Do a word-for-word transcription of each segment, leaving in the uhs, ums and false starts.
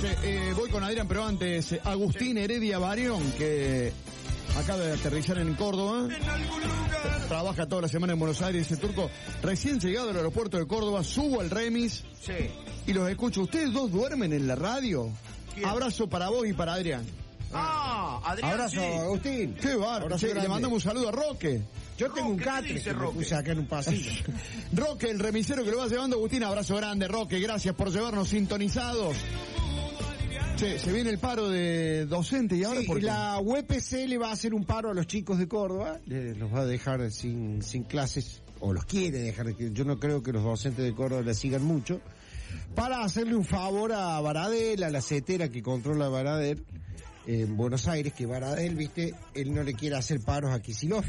Eh, voy con Adrián, pero antes, Agustín Heredia Barión, que acaba de aterrizar en Córdoba. En algún lugar. Trabaja toda la semana en Buenos Aires, ese turco. Recién llegado al aeropuerto de Córdoba, subo al remis. Sí. Y los escucho. ¿Ustedes dos duermen en la radio? ¿Quién? Abrazo para vos y para Adrián. Ah, Adrián. Abrazo, sí. Agustín. Qué bárbaro. Che, le mandamos un saludo a Roque. Yo tengo un Roque, ¿qué catre dice que me Roque? puse acá en un pasillo. Roque, el remisero que lo va llevando. Agustín, abrazo grande, Roque. Gracias por llevarnos sintonizados. Che, se viene el paro de docente y ahora Sí, por qué? la U E P C le va a hacer un paro a los chicos de Córdoba, le- los va a dejar sin, sin clases, o los quiere dejar, que yo no creo que los docentes de Córdoba le sigan mucho, para hacerle un favor a Baradel, a la cetera que controla Baradel en Buenos Aires, que Baradel, viste, él no le quiere hacer paros a Kicillof,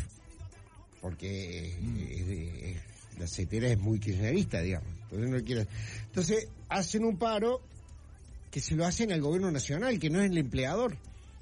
porque Mm. eh, eh, la cetera es muy kirchnerista, digamos, entonces no quiere. Entonces hacen un paro que se lo hacen al gobierno nacional, que no es el empleador.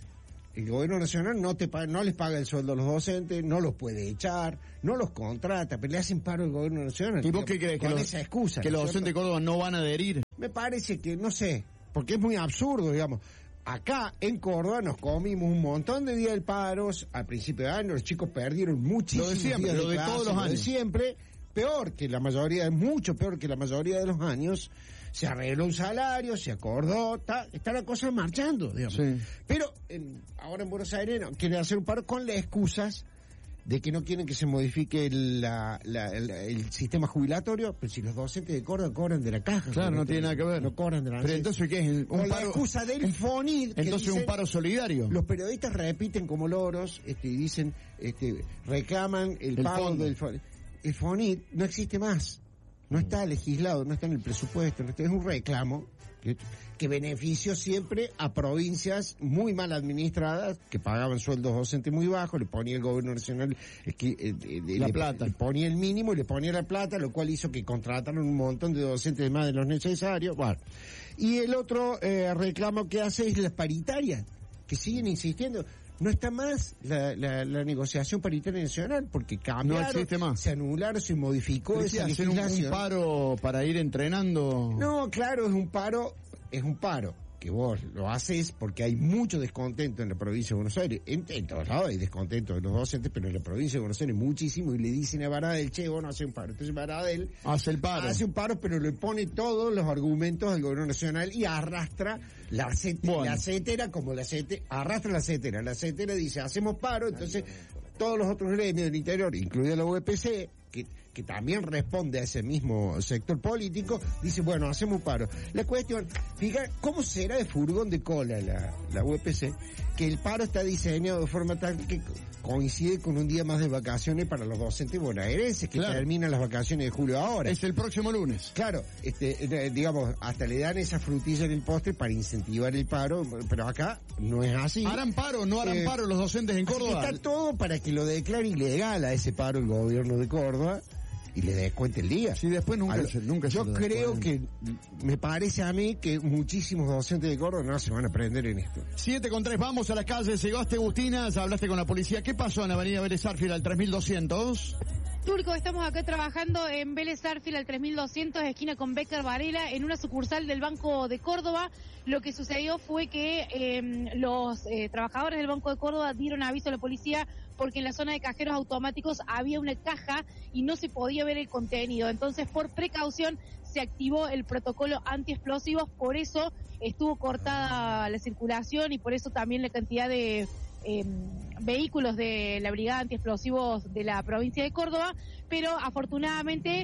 El gobierno nacional no te paga, no les paga el sueldo a los docentes, no los puede echar, no los contrata, pero le hacen paro al gobierno nacional. ¿Y vos qué crees? Con Que los, esa excusa. que ¿no los es cierto? docentes de Córdoba no van a adherir. Me parece que, no sé, porque es muy absurdo, digamos. Acá en Córdoba nos comimos un montón de días del paros, al principio de año los chicos perdieron muchísimos Lo de siempre, días lo de clase, todos los lo de años. siempre, peor que la mayoría, mucho peor que la mayoría de los años, se arregló un salario, se acordó, está, está la cosa marchando, digamos. Sí. Pero en, ahora en Buenos Aires no, quieren hacer un paro con las excusas de que no quieren que se modifique la, la, el, el sistema jubilatorio, pero si los docentes de Córdoba cobran de la caja. Claro, no tiene nada que ver. No cobran de la Pero entonces, ¿qué es? Un con la paro, excusa del FONID. que entonces dicen- un paro solidario. Los periodistas repiten como loros, este, y dicen, este, reclaman el, El pago fondo. del FONID. El FONID no existe más. No está legislado, no está en el presupuesto, no está, es un reclamo que, que benefició siempre a provincias muy mal administradas, que pagaban sueldos docentes muy bajos, le ponía el gobierno nacional eh, que, eh, eh, La le, plata. le ponía el mínimo y le ponía la plata, lo cual hizo que contrataran un montón de docentes más de los necesarios. Bueno. Y el otro eh, reclamo que hace es la paritaria, que siguen insistiendo. No está más la, la, la negociación paritaria nacional, porque cambiaron, No existe más. se anularon, se modificó ¿Pero esa qué, hacer un, legislación. un paro para ir entrenando? No, claro, es un paro, es un paro que vos lo haces porque hay mucho descontento en la provincia de Buenos Aires. En, en todos lados hay descontento de los docentes, pero en la provincia de Buenos Aires muchísimo, y le dicen a Baradel, che, vos no haces un paro. Entonces Baradel Hace el paro. hace un paro, pero le pone todos los argumentos al gobierno nacional y arrastra la, cet Bueno. la cetera como la cetera, arrastra la cetera. La cetera dice, hacemos paro, entonces todos los otros gremios del interior, incluida la U E P C, que, que también responde a ese mismo sector político, dice, bueno, hacemos paro. La cuestión, fíjate, ¿cómo será de furgón de cola la, la U E P C? Que el paro está diseñado de forma tal que coincide con un día más de vacaciones para los docentes bonaerenses, que Claro. terminan las vacaciones de julio ahora. Es el próximo lunes. Claro, este, eh, digamos, hasta le dan esa frutilla en el postre para incentivar el paro, pero acá no es así. ¿Harán paro o no harán Eh, paro los docentes en Así que Córdoba? está todo para que lo declare ilegal a ese paro el gobierno de Córdoba y le descuente el día. Sí, después nunca A lo- se- nunca se Yo lo creo descuentan. que, me parece a mí que muchísimos docentes de Córdoba no se van a aprender en esto. siete con tres, vamos a las calles. Llegaste, Agustina, ya hablaste con la policía. ¿Qué pasó en la avenida Vélez Arfield al tres mil doscientos? Turco, estamos acá trabajando en Vélez Arfield al tres mil doscientos, esquina con Becker Varela, en una sucursal del Banco de Córdoba. Lo que sucedió fue que eh, los eh, trabajadores del Banco de Córdoba dieron aviso a la policía porque en la zona de cajeros automáticos había una caja y no se podía ver el contenido. Entonces, por precaución, se activó el protocolo antiexplosivos, por eso estuvo cortada la circulación y por eso también la cantidad de eh, vehículos de la Brigada Antiexplosivos de la provincia de Córdoba, pero afortunadamente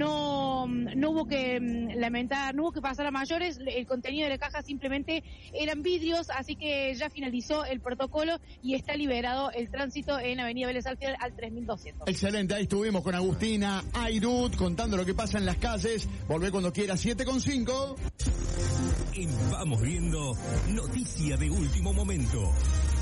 no no hubo que mm, lamentar, no hubo que pasar a mayores. El contenido de la caja simplemente eran vidrios, así que ya finalizó el protocolo y está liberado el tránsito en Avenida Vélez Arfield al tres mil doscientos. Excelente, ahí estuvimos con Agustina Airut contando lo que pasa en las calles. Volvé cuando quiera, siete con cinco. En Vamos Viendo, noticia de último momento.